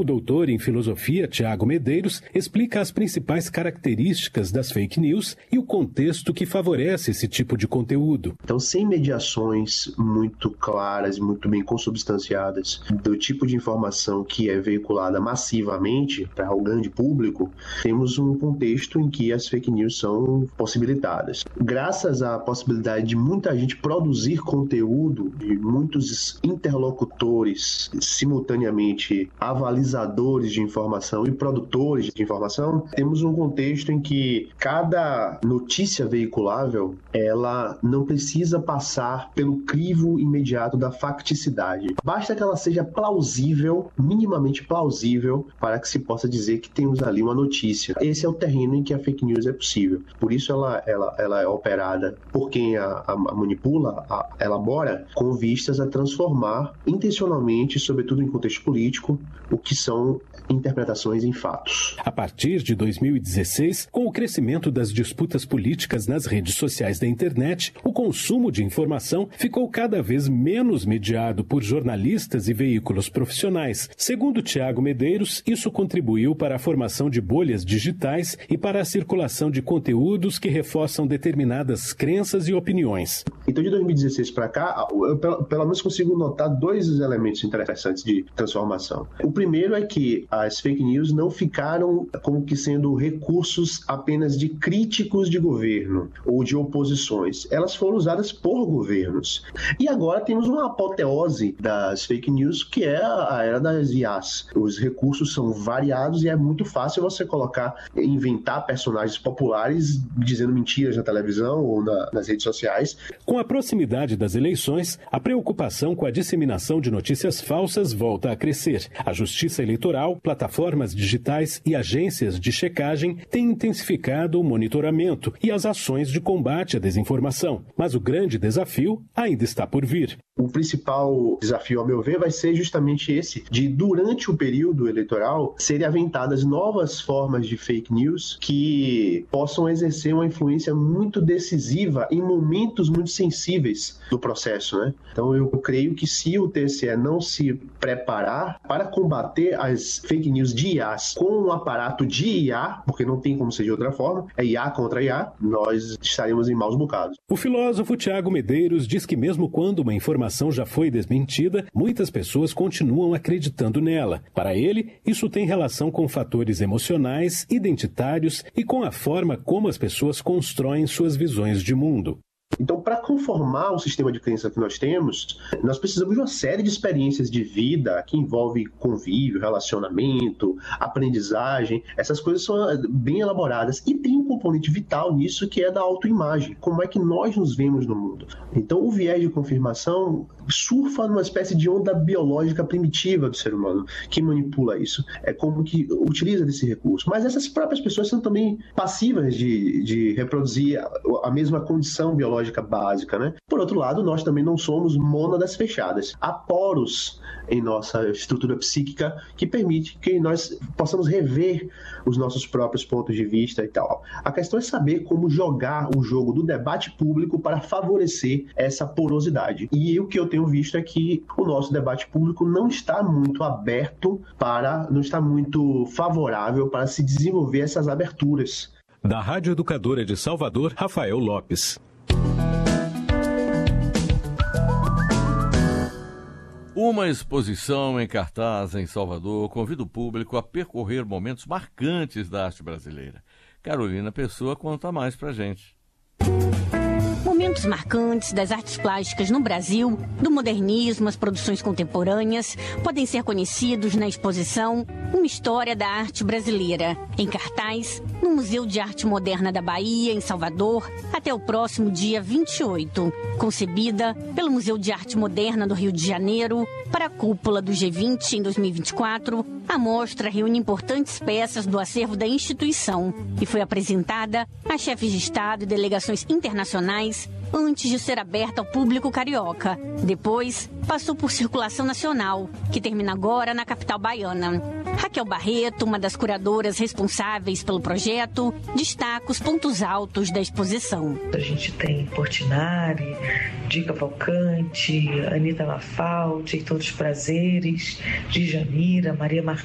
doutor em filosofia, Tiago Medeiros, explica as principais características das fake news e o contexto que favorece esse tipo de conteúdo. Então, sem mediações muito claras e muito bem consubstanciadas do tipo de informação que é veiculada massivamente para o grande público, temos um contexto em que as fake news são possibilitadas. Graças à possibilidade de muita gente produzir conteúdo, de muitos interlocutores simultaneamente avalizadores de informação e produtores de informação, temos um contexto em que cada notícia veiculável, ela não precisa passar pelo crivo imediato da facticidade. Basta que ela seja plausível, minimamente plausível, para que se possa dizer que temos ali uma notícia. Esse é o terreno em que a fake news é possível. Por isso ela é operada por quem a manipula, a elabora, com vistas a transformar intencionalmente, sobretudo em contexto político, o que são interpretações em fatos. A partir de 2016, com o crescimento das disputas políticas nas redes sociais da internet, o consumo de informação ficou cada vez menos mediado por jornalistas e veículos profissionais. Segundo Tiago Medeiros, isso contribuiu para a formação de bolhas digitais e para a circulação de conteúdos que reforçam determinadas crenças e opiniões. Então, de 2016 para cá, eu pelo menos consigo notar dois elementos interessantes de transformação. O primeiro é que as fake news não ficaram como que sendo recursos apenas de críticos de governo ou de oposições. Elas foram usadas por governos. E agora temos uma apoteose das fake news, que é a era das IAs. Os recursos são variados e é muito fácil você inventar personagens populares dizendo mentiras na televisão ou nas redes sociais. Com a proximidade das eleições, a preocupação com a disseminação de notícias falsas volta a crescer. A Justiça Eleitoral, plataformas digitais e agências de checagem têm intensificado o monitoramento e as ações de combate à desinformação. Mas o grande desafio ainda está por vir. O principal desafio, ao meu ver, vai ser justamente esse, de durante o período eleitoral serem aventadas novas formas de fake news que possam exercer uma influência muito decisiva em momentos muito sensíveis do processo, né? Então eu creio que se o TSE não se preparar para combater as fake news de IAs com um aparato de IA, porque não tem como ser de outra forma, é IA contra IA, nós estaremos em maus bocados. O filósofo Tiago Medeiros diz que mesmo quando uma informação já foi desmentida, muitas pessoas continuam acreditando nela. Para ele, isso tem relação com fatores emocionais, identitários e com a forma como as pessoas constroem suas visões de mundo. Então, para conformar o sistema de crença que nós temos, nós precisamos de uma série de experiências de vida que envolve convívio, relacionamento, aprendizagem. Essas coisas são bem elaboradas e tem um componente vital nisso que é da autoimagem. Como é que nós nos vemos no mundo? Então, o viés de confirmação surfa numa espécie de onda biológica primitiva do ser humano que manipula isso. É como que utiliza desse recurso. Mas essas próprias pessoas são também passivas de reproduzir a mesma condição biológica básica, né? Por outro lado, nós também não somos mônadas fechadas. Há poros em nossa estrutura psíquica que permite que nós possamos rever os nossos próprios pontos de vista e tal. A questão é saber como jogar o jogo do debate público para favorecer essa porosidade. E o que eu tenho visto é que o nosso debate público não está muito aberto não está muito favorável para se desenvolver essas aberturas. Da Rádio Educadora de Salvador, Rafael Lopes. Uma exposição em cartaz em Salvador convida o público a percorrer momentos marcantes da arte brasileira. Carolina Pessoa conta mais pra gente. Momentos marcantes das artes plásticas no Brasil, do modernismo às produções contemporâneas, podem ser conhecidos na exposição Uma História da Arte Brasileira, em cartaz no Museu de Arte Moderna da Bahia, em Salvador, até o próximo dia 28. Concebida pelo Museu de Arte Moderna do Rio de Janeiro para a cúpula do G20 em 2024, a mostra reúne importantes peças do acervo da instituição e foi apresentada a chefes de Estado e delegações internacionais antes de ser aberta ao público carioca. Depois, passou por circulação nacional, que termina agora na capital baiana. Raquel Barreto, uma das curadoras responsáveis pelo projeto, destaca os pontos altos da exposição. A gente tem Portinari, Di Cavalcante, Anita Lafaldi, Todos os Prazeres, Djanira, Maria Martins.